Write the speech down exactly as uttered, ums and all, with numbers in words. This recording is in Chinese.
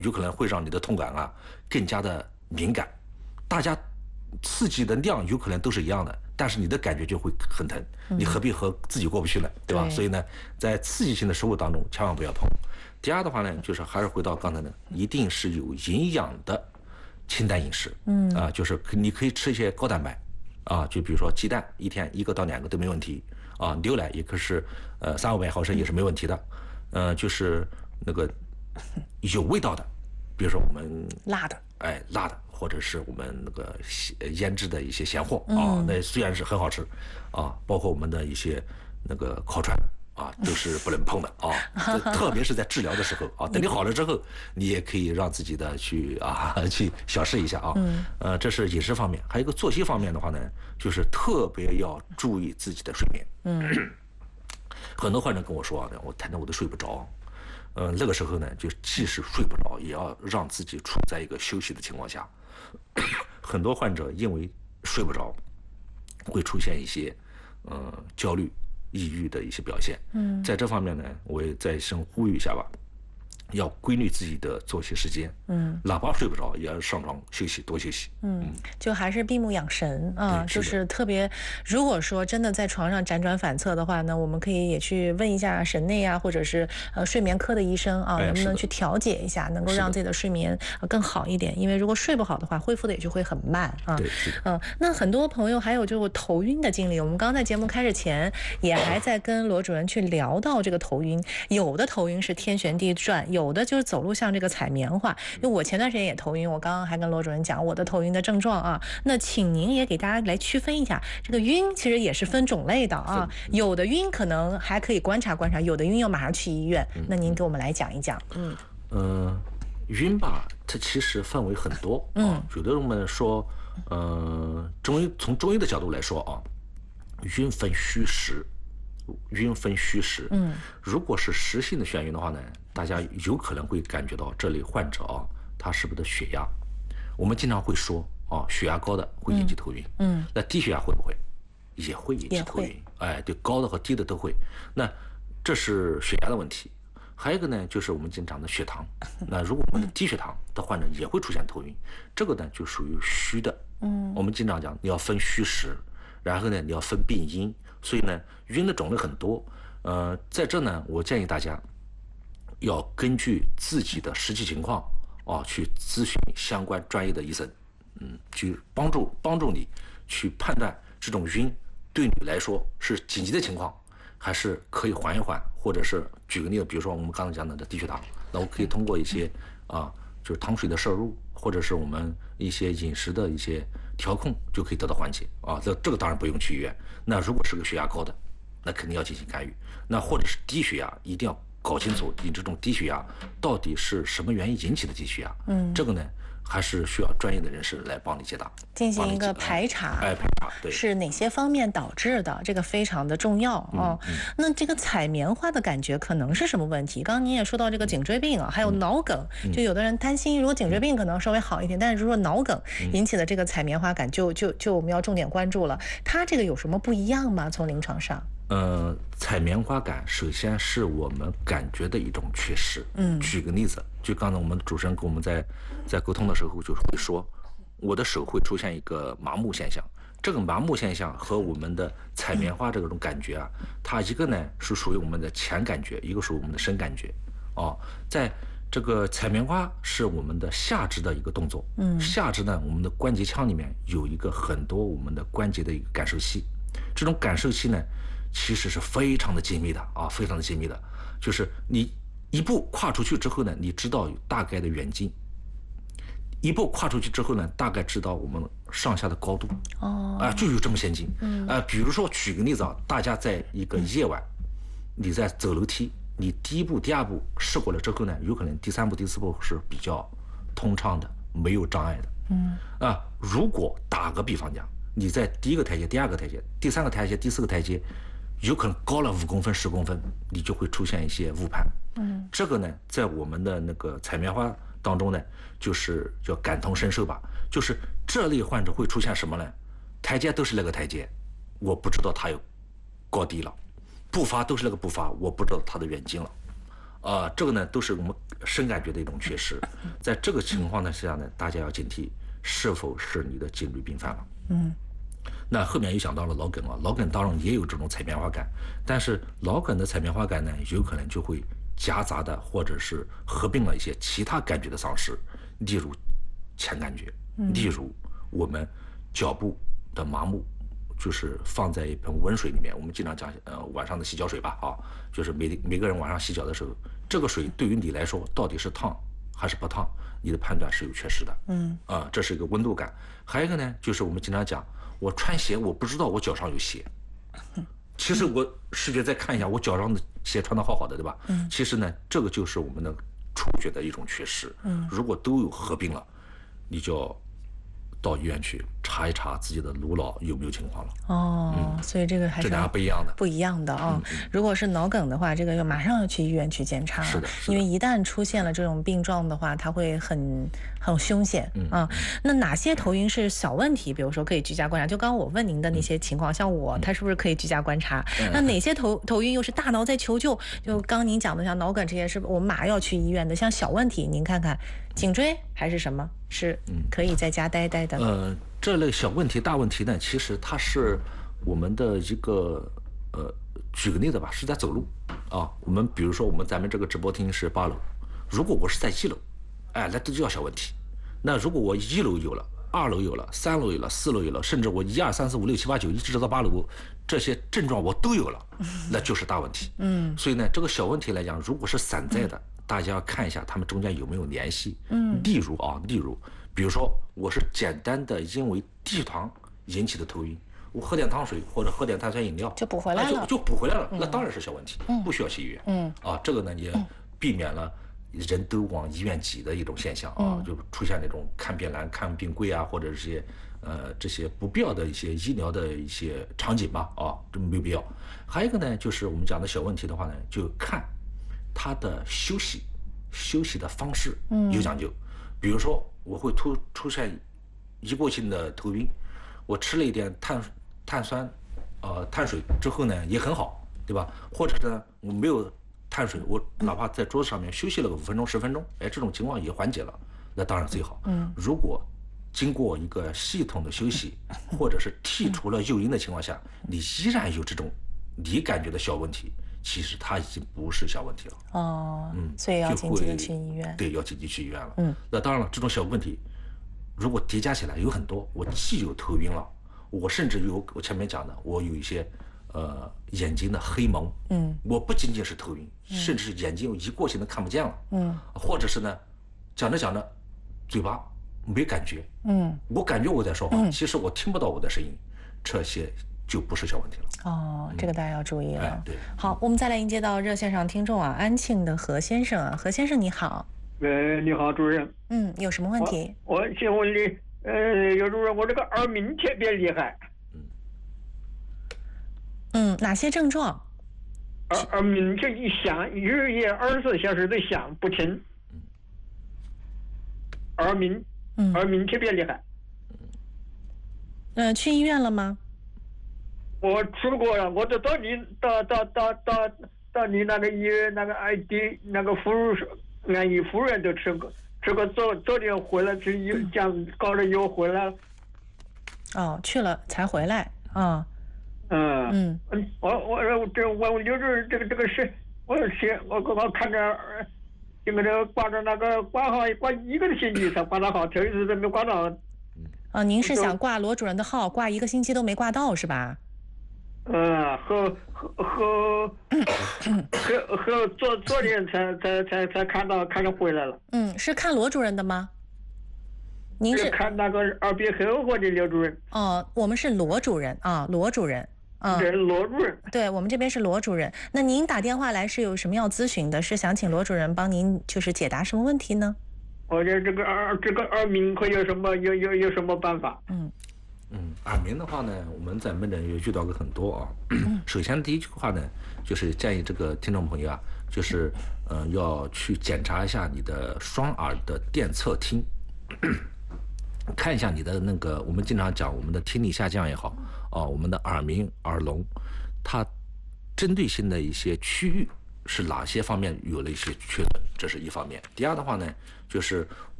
有可能会让你的痛感啊更加的敏感。大家刺激的量有可能都是一样的，但是你的感觉就会很疼，你何必和自己过不去呢？对吧？ 对所以呢，在刺激性的食物当中千万不要碰。第二的话呢，就是还是回到刚才呢，一定是有营养的清淡饮食。嗯啊，就是你可以吃一些高蛋白啊，就比如说鸡蛋，一天一个到两个都没问题啊，牛奶也可是呃三五百毫升也是没问题的。呃，就是那个有味道的，比如说我们辣的， 哎，辣的，或者是我们那个腌制的一些咸货啊，那虽然是很好吃啊，包括我们的一些那个烤串啊，都是不能碰的啊，特别是在治疗的时候啊，等你好了之后，你也可以让自己的去啊去小试一下啊。呃，这是饮食方面，还有一个作息方面的话呢，就是特别要注意自己的睡眠。嗯，很多患者跟我说啊，我谈谈我都睡不着。呃，那个时候呢，就即使睡不着，也要让自己处在一个休息的情况下。很多患者因为睡不着，会出现一些呃焦虑、抑郁的一些表现。嗯，在这方面呢，我也再先呼吁一下吧，要规律自己的作息时间。嗯，哪怕睡不着，也要上床休息，多休息。 嗯，就还是闭目养神啊， 对就是特别，如果说真的在床上辗转反侧的话呢，我们可以也去问一下神内啊，或者是呃睡眠科的医生啊， 哎能不能是的去调节一下，能够让自己的睡眠呃更好一点？因为如果睡不好的话，恢复的也就会很慢啊。 对，是的。 嗯，那很多朋友还有就是头晕的经历，我们刚刚在节目开始前也还在跟罗主任去聊到这个头晕，有的头晕是天旋地转，有的就是走路像这个踩棉花。因为我前段时间也头晕，我刚刚还跟罗主任讲我的头晕的症状啊。那请您也给大家来区分一下，这个晕其实也是分种类的啊，有的晕可能还可以观察观察，有的晕要马上去医院。那您给我们来讲一讲。嗯呃，晕吧，它其实范围很多啊。有的人们说，呃，中医从中医的角度来说啊，晕分虚实，晕分虚实。嗯，如果是实性的眩晕的话呢，大家有可能会感觉到这类患者啊，他是不是的血压？我们经常会说啊，血压高的会引起头晕。嗯，那低血压会不会？也会引起头晕。哎，对，高的和低的都会。那这是血压的问题。还有一个呢，就是我们经常的血糖。那如果我们的低血糖的患者也会出现头晕，这个呢就属于虚的。嗯，我们经常讲你要分虚实，然后呢你要分病因，所以呢晕的种类很多。呃，在这呢，我建议大家要根据自己的实际情况啊去咨询相关专业的医生，嗯，去帮助帮助你去判断这种晕对你来说是紧急的情况，还是可以缓一缓，或者是举个例子，比如说我们刚才讲的低血糖，那我可以通过一些啊，就是糖水的摄入，或者是我们一些饮食的一些调控，就可以得到缓解啊。这这个当然不用去医院。那如果是个血压高的，那肯定要进行干预。那或者是低血压，一定要搞清楚你这种低血压到底是什么原因引起的低血压。嗯，这个呢还是需要专业的人士来帮你解答， 进行一个排查。 哎，排查对是哪些方面导致的，这个非常的重要啊。嗯嗯、那这个采棉花的感觉可能是什么问题？刚刚您也说到这个颈椎病啊，还有脑梗，嗯、就有的人担心，如果颈椎病可能稍微好一点，嗯、但是如果脑梗引起的这个采棉花感就，就就就我们要重点关注了。它这个有什么不一样吗？从临床上？ 呃，采棉花感首先是我们感觉的一种缺失。嗯，举个例子，就刚才我们主持人跟我们在在沟通的时候就会说，我的手会出现一个麻木现象。这个麻木现象和我们的采棉花这种感觉啊，它一个呢是属于我们的前感觉，一个属于我们的深感觉。哦，在这个采棉花是我们的下肢的一个动作。嗯，下肢呢，我们的关节腔里面有一个很多我们的关节的一个感受器，这种感受器呢。其实是非常的精密的啊，非常的精密的，就是你一步跨出去之后呢，你知道有大概的远近，一步跨出去之后呢，大概知道我们上下的高度。哦，啊，就有这么先进。嗯，啊，比如说举个例子啊，大家在一个夜晚，你在走楼梯，你第一步、第二步试过了之后呢，有可能第三步、第四步是比较通畅的，没有障碍的。嗯，啊，如果打个比方讲，你在第一个台阶、第二个台阶、第三个台阶、第四个台阶。有可能高了五公分、十公分，你就会出现一些误判。嗯，这个呢，在我们的那个采棉花当中呢，就是叫感同身受吧。就是这类患者会出现什么呢？台阶都是那个台阶，我不知道它有高低了；步伐都是那个步伐，我不知道它的远近了。 啊、呃，这个呢都是我们深感觉的一种缺失。在这个情况下呢，大家要警惕是否是你的颈椎病犯了。 嗯。 那后面又想到了脑梗啊，脑梗当然也有这种采棉花感，但是脑梗的采棉花感呢，有可能就会夹杂的或者是合并了一些其他感觉的丧失，例如前感觉，例如我们脚部的麻木，就是放在一盆温水里面，我们经常讲呃晚上的洗脚水吧啊，就是每每个人晚上洗脚的时候，这个水对于你来说到底是烫还是不烫，你的判断是有缺失的。嗯啊，这是一个温度感。还有一个呢，就是我们经常讲，我穿鞋我不知道我脚上有鞋，其实我视觉再看一下，我脚上的鞋穿得好好的，对吧？嗯，其实呢，这个就是我们的触觉的一种缺失。嗯，如果都有合并了，你就要到医院去查一查自己的颅脑有没有情况了。 哦，嗯、所以这个还是这俩不一样的， 不一样的啊、哦嗯嗯。如果是脑梗的话，这个要马上要去医院去检查。 是的， 因为一旦出现了这种病状的话，它会很很凶险啊、嗯嗯。那哪些头晕是小问题？比如说可以居家观察，就刚刚我问您的那些情况，嗯、像我，他是不是可以居家观察？嗯、那哪些头头晕又是大脑在求救？就刚您讲的像脑梗这些，是我们马上要去医院的。像小问题，您看看颈椎还是什么，是可以在家待待的。 呃，这类小问题、大问题呢，其实它是我们的一个呃，举个例子吧，是在走路啊。我们比如说，我们咱们这个直播厅是八楼，如果我是在一楼，哎，那都叫小问题。那如果我一楼有了，二楼有了，三楼有了，四楼有了，甚至我一二三四五六七八九一直到八楼，这些症状我都有了，那就是大问题。嗯，所以呢，这个小问题来讲，如果是散在的，嗯、大家要看一下他们中间有没有联系。嗯，例如啊，例如，比如说我是简单的因为低糖引起的头晕，我喝点糖水或者喝点碳酸饮料就补回来了， 啊、就就补回来了，嗯、那当然是小问题，嗯、不需要去医院。嗯，啊，这个呢也避免了人都往医院挤的一种现象啊，嗯、就出现那种看病难、看病贵啊，或者这些呃这些不必要的一些医疗的一些场景吧，啊，这没有必要。还有一个呢，就是我们讲的小问题的话呢，就看他的休息休息的方式有讲究，嗯、比如说我会突出现一过性的头晕，我吃了一点碳碳酸呃碳水之后呢也很好，对吧？或者呢我没有碳水，我哪怕在桌子上面休息了个五分钟十分钟，哎，这种情况也缓解了，那当然最好。嗯，如果经过一个系统的休息，或者是剔除了诱因的情况下，你依然有这种你感觉的小问题，其实它已经不是小问题了。 哦，嗯，所以要紧急的去医院。 对，要紧急去医院了。嗯，那当然了，这种小问题如果叠加起来有很多，我既有头晕了，我甚至有我前面讲的，我有一些呃眼睛的黑蒙，嗯，我不仅仅是头晕，嗯、甚至是眼睛有一过性的看不见了，嗯，或者是呢，讲着讲着，嘴巴没感觉，嗯，我感觉我在说话，嗯、其实我听不到我的声音，这些就不是小问题了。 哦，嗯、这个大家要注意了。 哎、对， 好，我们再来迎接到热线上听众啊，安庆的何先生啊，何先生你好。 呃，你好，主任。 嗯，有什么问题？ 我, 我请问你，呃，有主任，我这个耳鸣特别厉害。 嗯，哪些症状？ 耳耳鸣就一响，日夜二十四小时的响不停。耳鸣，嗯，耳鸣特别厉害。 嗯、呃，去医院了吗？ 我去过了，我都到你到到到到到你那个医院那个 I D 那个服务安逸服务员都吃过，吃过昨昨天回来去又这样搞了又回来了。 哦，去了才回来啊。 嗯嗯嗯，我我这我我就是这个这个是，我是我我看着这个这个挂着那个挂号挂一个星期才挂到号，头一次都没挂到。 啊，您是想挂罗主任的号，挂一个星期都没挂到是吧？ 嗯，和和和和和昨昨天才才才才看到看到回来了。 嗯，是看罗主任的吗？您是看那个耳鼻喉科的刘主任。 哦，我们是罗主任啊，罗主任。 嗯，对，罗主任。 对，我们这边是罗主任。那您打电话来是有什么要咨询的？是想请罗主任帮您就是解答什么问题呢？ 我觉得这个耳这个耳鸣可有什么有有有什么办法？ 嗯。 嗯，耳鸣的话呢，我们在门诊也遇到过很多啊。首先第一句话呢，就是建议这个听众朋友啊，就是呃要去检查一下你的双耳的电侧听，看一下你的那个，我们经常讲我们的听力下降也好啊，我们的耳鸣、耳聋，它针对性的一些区域是哪些方面有了一些缺损，这是一方面。第二的话呢，就是